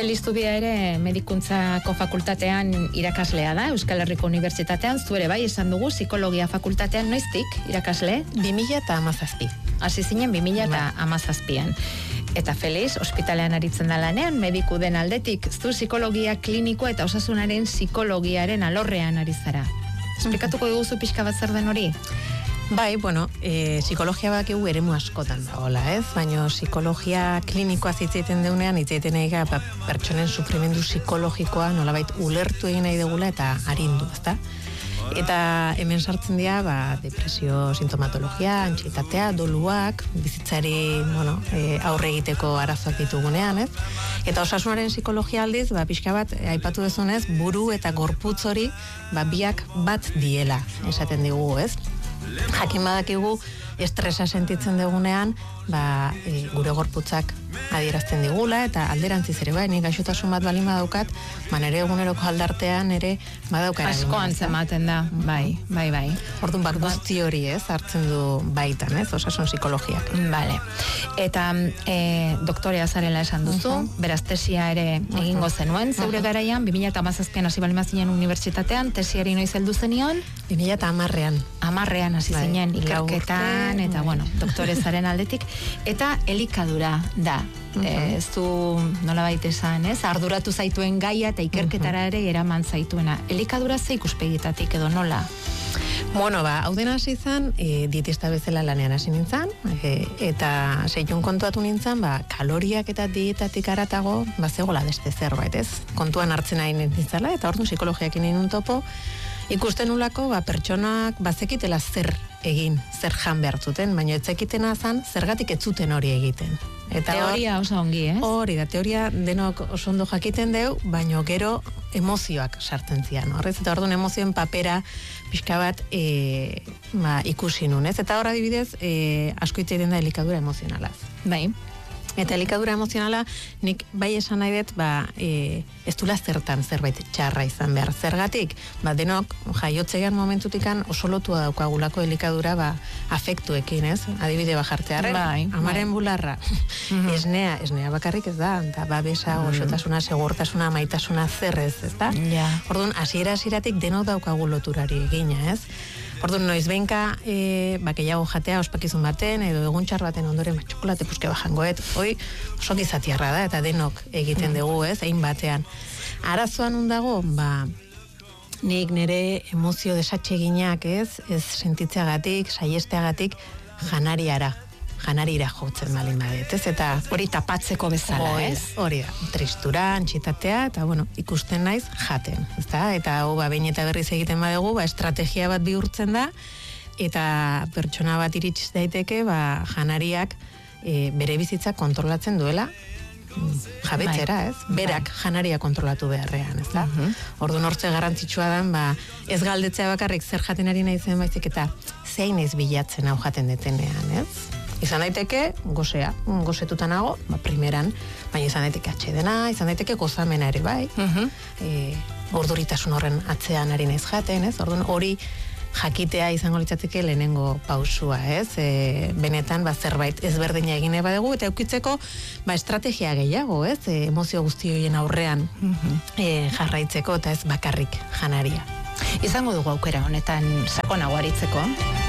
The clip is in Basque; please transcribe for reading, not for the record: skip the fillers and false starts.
Feliz Zubia ere medikuntzako fakultatean irakaslea da, Euskal Herriko Unibertsitatean, zu ere bai esan dugu psikologia fakultatean noiztik irakasle? 2017. Hasi zinen 2017an. Eta Feliz, ospitalean aritzen da lanean, mediku den aldetik, zu psikologia klinikoa eta osasunaren psikologiaren alorrean ari zara. Esplikatuko diguzu pixka bat zer den hori? Bai, bueno, psikologia bakigu eremu askotan dagoela, ez? Baina psikologia klinikoa zitzaiten deunean, hitzaiten nahi pertsonen sufrimendu psikologikoa nolabait ulertu egin nahi dugula eta arindu, ezta? Eta hemen sartzen dira, depresio sintomatologia, antsietatea, doluak, bizitzari, aurre egiteko arazoak ditugunean, ez? Eta osasunaren psikologia aldiz, pixka bat, aipatu dezunez, buru eta gorputz hori, biak bat diela, esaten digu, ez? Jakin badakigu estresa sentitzen dugunean, gure gorputzak adierazten digula, eta alderantziz ere bai, nik gaixotasun bat balin badaukat, nire eguneroko aldartean ere badauka eragin. Asko antzematen da, bai. Orduan guzti hori ez, hartzen du baitan, ez, osasun psikologiak. Vale. Eta doktorea zarela esan duzu, beraz tesia ere egingo zenuen, zeure garaian, 2017an hasi balima zinen unibertsitatean, tesiari noiz heldu zenion? 2010an. 10an hasi zinen ikerketan, eta doktorezaren aldetik, eta elikadura da. Zu nolabait esan, ez? Arduratu zaituen gaia eta ikerketara ere eraman zaituena. Elikadura ze ikuspegitatik edo nola? Bueno, hau dena hasi izan, dietista bezala lanean hasi nintzen, eta seitun kontuatu nintzen, kaloriak eta dietatik aratago, zegoela beste zerbait, ez? Kontuan hartzen nahi nintzela, eta orduan psikologiakin egin topo, ikusten nulako, pertsonak bazekitela zer egin, zer jan behar zuten, baina ez zekitena zan, zergatik ez zuten hori egiten. Eta teoria oso ongi, ez? Hori da, teoria denok oso ondo jakiten deu, baina gero emozioak sartzen zian, horrez, eta orduan emozioen papera pixka bat ikusi nun, ez? Eta hor adibidez, asko hitz egiten da elikadura emozionalaz. Bai. Eta elikadura emozionala, nik bai esan nahi dut, ez dula zertan zerbait txarra izan behar. Zergatik, denok jaiotzean momentutikan oso lotua daukagulako elikadura afektuekin, ez? Adibide jartzearen, amaren bularra, esnea bakarrik ez da, eta babesa, goxotasuna, segurtasuna, maitasuna zerrez, ez da? Orduan, hasieratik denok daukagu loturari egina, ez? Orduan, noiz behinka, gehiago jatea ospakizun baten, edo egun txar baten ondoren, txokolate puske bajangoet, hoi oso gizatiarra da, eta denok egiten dugu, ez, egin batean. Arazoan undago, nik nire emozio desatxeginak, ez sentitzeagatik, saiesteagatik, janarira jotzen balin badet, ez? Eta hori tapatzeko bezala, ez? Hori da, tristura, antxitatea, eta ikusten naiz jaten, ezta? Eta behin eta berriz egiten badugu, estrategia bat bihurtzen da, eta pertsona bat iritsi daiteke, janariak bere bizitza kontrolatzen duela, jabetzera, ez? Berak janaria kontrolatu beharrean, ez da? Orduan hortze garrantzitsua dan, ez galdetzea bakarrik zer jaten ari nahi zen baizik, eta zein ez bilatzen hau jaten detenean, ez? Izan daiteke, gozetuta nago, primeran, baina izan daiteke atxedena, izan daiteke gozamena ere bai, orduritasun horren atzean ari naiz jaten, ez? Orduan hori jakitea izango litzateke lehenengo pausua, ez? Benetan, zerbait ezberdina egin nahi badugu, eta eukitzeko, estrategia gehiago, ez? Emozio guzti horien aurrean jarraitzeko, eta ez bakarrik janaria. Izango dugu aukera honetan sakonago aritzeko.